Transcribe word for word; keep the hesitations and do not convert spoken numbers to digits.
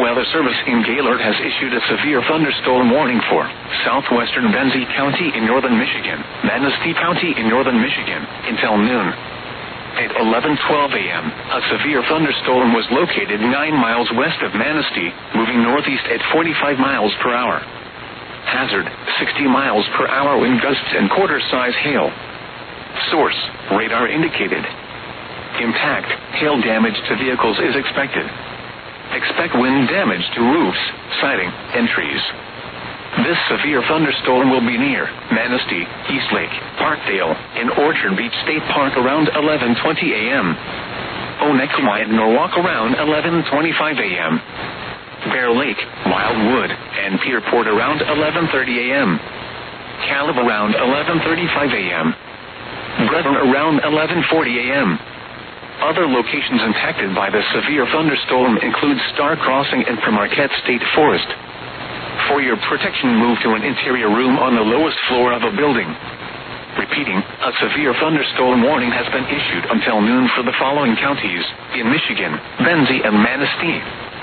Weather Service in Gaylord has issued a severe thunderstorm warning for southwestern Benzie County in northern Michigan, Manistee County in northern Michigan, until noon. At eleven twelve a m, a severe thunderstorm was located nine miles west of Manistee, moving northeast at forty-five miles per hour. Hazard, sixty miles per hour wind gusts and quarter-size hail. Source, radar indicated. Impact, hail damage to vehicles is expected. Expect wind damage to roofs, siding, and trees. This severe thunderstorm will be near Manistee, Eastlake, Parkdale, and Orchard Beach State Park around eleven twenty a m Onekama and Norwalk around eleven twenty-five a m Bear Lake, Wildwood, and Pierport around eleven thirty a m Caleb around eleven thirty-five a m Breton around eleven forty a m Other locations impacted by the severe thunderstorm include Star Crossing and Marquette State Forest. For your protection, move to an interior room on the lowest floor of a building. Repeating, a severe thunderstorm warning has been issued until noon for the following counties in Michigan, Benzie and Manistee.